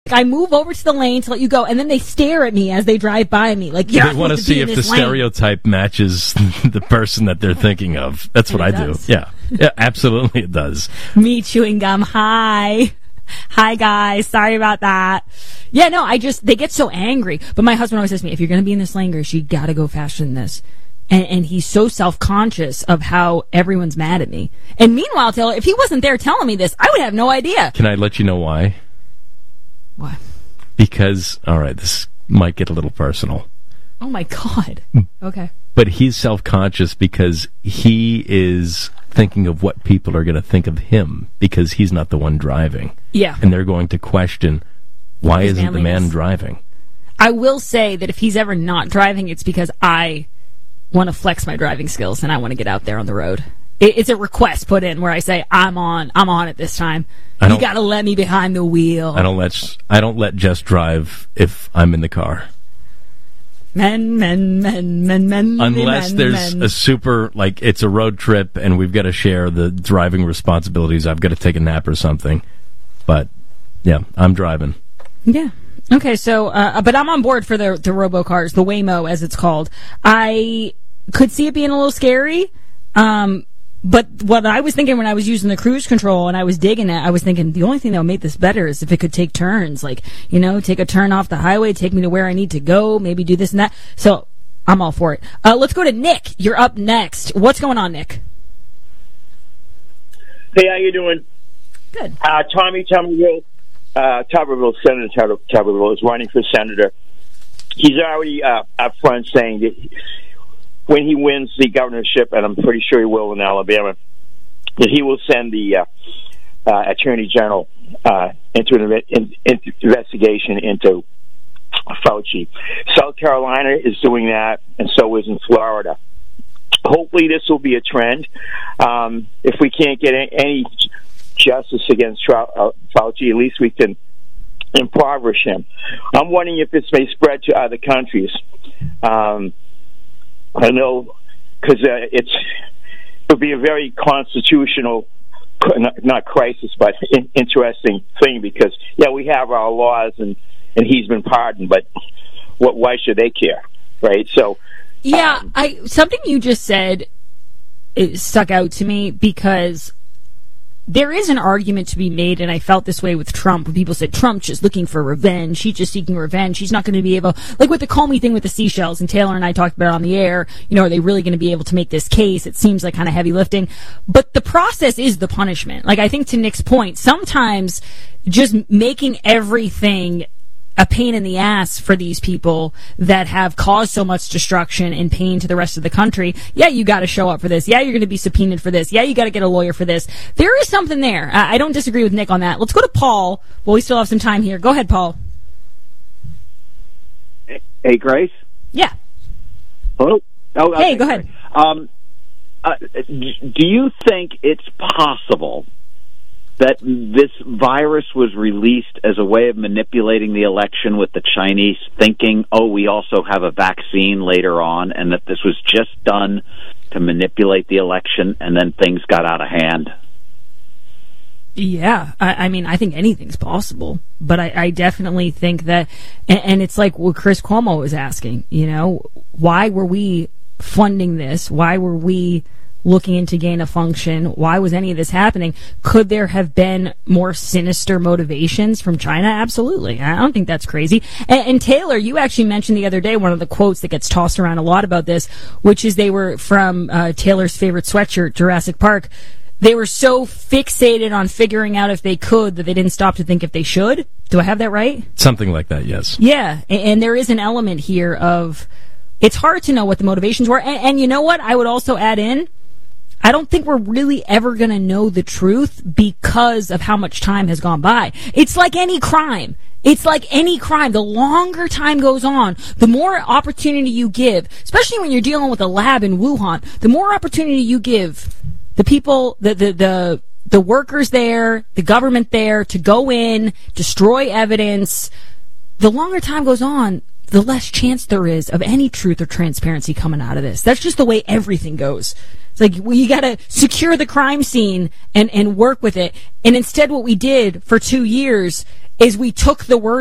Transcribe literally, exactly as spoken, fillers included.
I move over to the lane to let you go, and then they stare at me as they drive by me. Like, you're they want to see if the lane. stereotype matches the person that they're thinking of. That's what and I does. do. Yeah. Yeah, absolutely it does. Me chewing gum. Hi. Hi, guys. Sorry about that. Yeah, no, I just, they get so angry. But my husband always says to me, if you're going to be in this lane, Grace, you got to go faster than this. And, and he's so self-conscious of how everyone's mad at me. And meanwhile, Taylor, if he wasn't there telling me this, I would have no idea. Can I let you know why? Why? Because, all right, this might get a little personal. Oh, my God. Okay. But he's self-conscious because he is thinking of what people are going to think of him because he's not the one driving. Yeah. And they're going to question, why His isn't the manliness. man driving? I will say that if he's ever not driving, it's because I want to flex my driving skills and I want to get out there on the road. It, it's a request put in where I say, I'm on, I'm on it this time. You got to let me behind the wheel. I don't let, I don't let Jess drive if I'm in the car. Men, men, men, men, men. Unless men, there's men. a super, like, it's a road trip and we've got to share the driving responsibilities. I've got to take a nap or something. But, yeah, I'm driving. Yeah. Okay, so, uh, but I'm on board for the, the robocars, the Waymo, as it's called. I could see it being a little scary. Um, but what I was thinking when I was using the cruise control and I was digging it, I was thinking the only thing that would make this better is if it could take turns. Like, you know, take a turn off the highway, take me to where I need to go, maybe do this and that. So, I'm all for it. Uh, let's go to Nick. You're up next. What's going on, Nick? Hey, how you doing? Good. Uh, Tommy Tuberville, uh, Tuberville, Senator Tuber- Tuberville is running for senator. He's already uh, up front saying that when he wins the governorship, and I'm pretty sure he will in Alabama, that he will send the uh, uh, Attorney General uh, into an in, in, investigation into Fauci. South Carolina is doing that, and so is in Florida. Hopefully this will be a trend. Um, if we can't get any justice against uh, Fauci, at least we can impoverish him. I'm wondering if this may spread to other countries. Um, I know because uh, it's it would be a very constitutional, not, not crisis, but in, interesting thing because, yeah, we have our laws and, and he's been pardoned, but what? Why should they care, right? So, yeah, um, I something you just said it stuck out to me because there is an argument to be made, and I felt this way with Trump, when people said, Trump's just looking for revenge, she's just seeking revenge, she's not going to be able, like with the Comey thing with the seashells, and Taylor and I talked about it on the air, you know, are they really going to be able to make this case? It seems like kind of heavy lifting, but the process is the punishment. Like, I think to Nick's point, sometimes just making everything a pain in the ass for these people that have caused so much destruction and pain to the rest of the country. Yeah, you got to show up for this. Yeah, you're going to be subpoenaed for this. Yeah, you got to get a lawyer for this. There is something there. I, I don't disagree with Nick on that. Let's go to Paul. Well, we still have some time here. Go ahead, Paul. Hey, Grace. Yeah. Hello. Oh, hey, okay, go ahead. Um, uh, do you think it's possible that this virus was released as a way of manipulating the election with the Chinese thinking, oh, we also have a vaccine later on, and that this was just done to manipulate the election and then things got out of hand? Yeah, I, I mean, I think anything's possible, but I, I definitely think that, and, and it's like what Chris Cuomo was asking, you know, why were we funding this? Why were we looking into gain of function? Why was any of this happening? Could there have been more sinister motivations from China? Absolutely. I don't think that's crazy. And, and Taylor, you actually mentioned the other day one of the quotes that gets tossed around a lot about this, which is they were from uh, Taylor's favorite sweatshirt, Jurassic Park. They were so fixated on figuring out if they could that they didn't stop to think if they should. Do I have that right? Something like that, yes. Yeah, and, and there is an element here of it's hard to know what the motivations were. And, and you know what? I would also add in, I don't think we're really ever going to know the truth because of how much time has gone by. It's like any crime. It's like any crime. The longer time goes on, the more opportunity you give, especially when you're dealing with a lab in Wuhan, the more opportunity you give the people, the, the, the, the workers there, the government there to go in, destroy evidence. The longer time goes on, the less chance there is of any truth or transparency coming out of this. That's just the way everything goes. It's like, well, you got to secure the crime scene and, and work with it. And instead what we did for two years is we took the word